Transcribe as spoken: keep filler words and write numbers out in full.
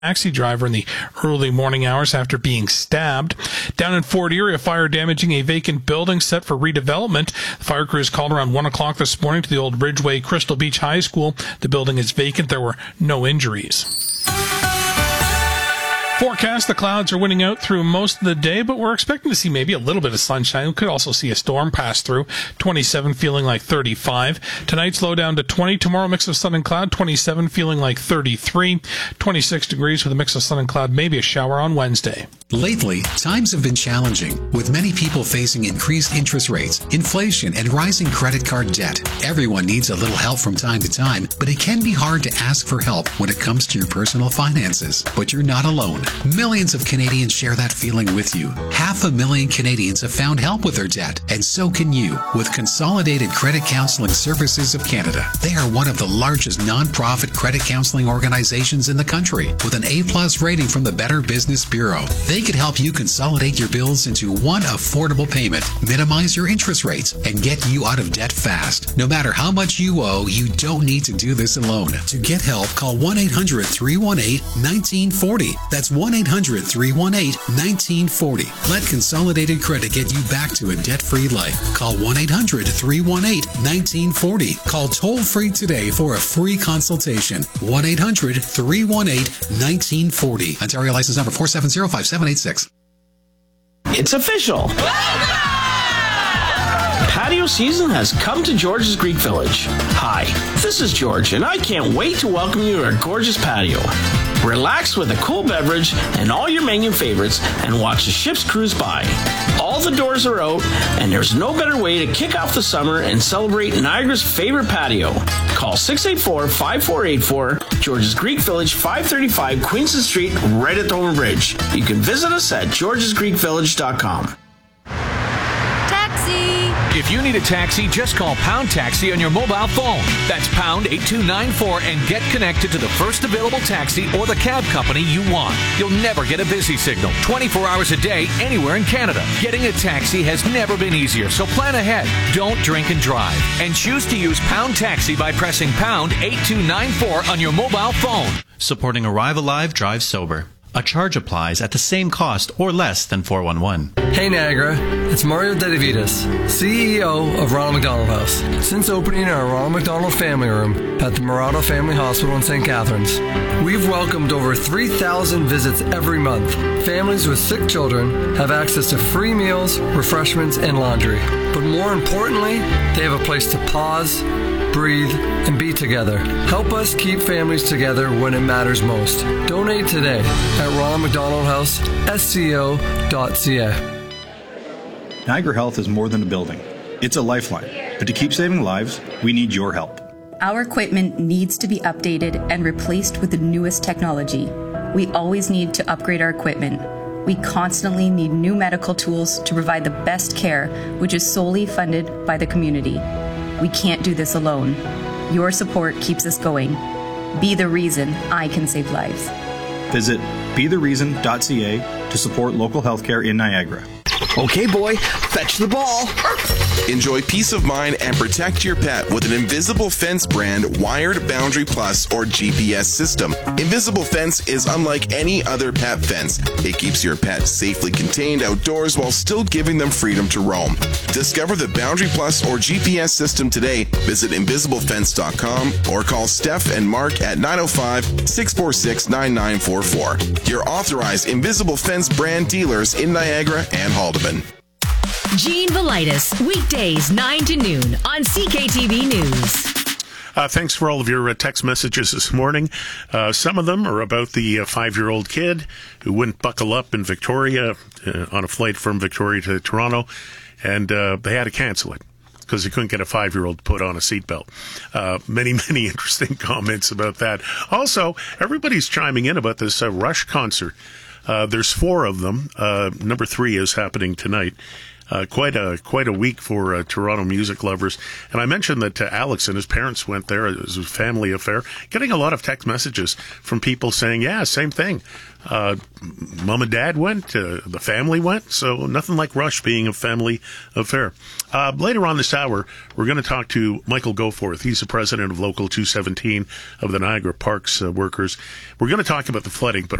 taxi driver in the early morning hours after being stabbed. Down in Fort Erie, a fire damaging a vacant building set for redevelopment. The fire crews called around one o'clock this morning to the old Ridgeway Crystal Beach High School. The building is vacant. There were no injuries. Forecast, the clouds are winning out through most of the day, but we're expecting to see maybe a little bit of sunshine. We could also see a storm pass through. twenty-seven feeling like thirty-five. Tonight, slow down to twenty. Tomorrow, mix of sun and cloud. twenty-seven feeling like thirty-three. twenty-six degrees with a mix of sun and cloud. Maybe a shower on Wednesday. Lately, times have been challenging, with many people facing increased interest rates, inflation, and rising credit card debt. Everyone needs a little help from time to time, but it can be hard to ask for help when it comes to your personal finances. But you're not alone. Millions of Canadians share that feeling with you. Half a million Canadians have found help with their debt, and so can you with Consolidated Credit Counseling Services of Canada. They are one of the largest nonprofit credit counseling organizations in the country, with an A-plus rating from the Better Business Bureau. They could help you consolidate your bills into one affordable payment, minimize your interest rates, and get you out of debt fast. No matter how much you owe, you don't need to do this alone. To get help, call one eight hundred, three one eight, one nine four zero. That's one eight hundred, three one eight, one nine four zero. Let Consolidated Credit get you back to a debt-free life. Call one eight hundred, three one eight, one nine four zero. Call toll-free today for a free consultation. one eight hundred, three one eight, one nine four zero. Ontario license number four seven zero, five seven eight six. It's official. Patio season has come to George's Greek Village. Hi, this is George, and I can't wait to welcome you to our gorgeous patio. Relax with a cool beverage and all your menu favorites and watch the ships cruise by. All the doors are out, and there's no better way to kick off the summer and celebrate Niagara's favorite patio. Call six eight four, five four eight four, George's Greek Village, five thirty-five Queenston Street, right at Thornton Bridge. You can visit us at georges greek village dot com. If you need a taxi, just call Pound Taxi on your mobile phone. That's pound eight two nine four and get connected to the first available taxi or the cab company you want. You'll never get a busy signal twenty-four hours a day anywhere in Canada. Getting a taxi has never been easier, so plan ahead. Don't drink and drive. And choose to use Pound Taxi by pressing pound eight two nine four on your mobile phone. Supporting Arrive Alive, Drive Sober. A charge applies at the same cost or less than four one one. Hey Niagara, it's Mario Dedivitas, C E O of Ronald McDonald House. Since opening our Ronald McDonald Family Room at the Murado Family Hospital in Saint Catharines, we've welcomed over three thousand visits every month. Families with sick children have access to free meals, refreshments, and laundry. But more importantly, they have a place to pause, breathe, and be together. Help us keep families together when it matters most. Donate today at Ronald McDonald House, S C O dot C A. Niagara Health is more than a building. It's a lifeline. But to keep saving lives, we need your help. Our equipment needs to be updated and replaced with the newest technology. We always need to upgrade our equipment. We constantly need new medical tools to provide the best care, which is solely funded by the community. We can't do this alone. Your support keeps us going. Be the reason I can save lives. Visit be the reason dot c a to support local healthcare in Niagara. Okay, boy, fetch the ball. Enjoy peace of mind and protect your pet with an Invisible Fence brand Wired Boundary Plus or G P S system. Invisible Fence is unlike any other pet fence. It keeps your pet safely contained outdoors while still giving them freedom to roam. Discover the Boundary Plus or G P S system today. Visit invisible fence dot com or call Steph and Mark at nine oh five, six four six, nine nine four four. Your authorized Invisible Fence brand dealers in Niagara and Haldeman. Gene Velitis, weekdays nine to noon on C K T V News. Uh, thanks for all of your uh, text messages this morning. Uh, some of them are about the uh, five-year-old kid who wouldn't buckle up in Victoria uh, on a flight from Victoria to Toronto, and uh, they had to cancel it because they couldn't get a five-year-old to put on a seatbelt. Uh, many, many interesting comments about that. Also, everybody's chiming in about this uh, Rush concert. Uh, there's four of them. Uh, number three is happening tonight. uh, quite a quite a week for uh, Toronto music lovers. And I mentioned that uh, Alex and his parents went there. It was a family affair. Getting a lot of text messages from people saying, yeah, same thing. Uh, mom and dad went, uh, the family went, so nothing like Rush being a family affair. Uh, later on this hour, we're going to talk to Michael Goforth. He's the president of Local two seventeen of the Niagara Parks uh, workers. We're going to talk about the flooding, but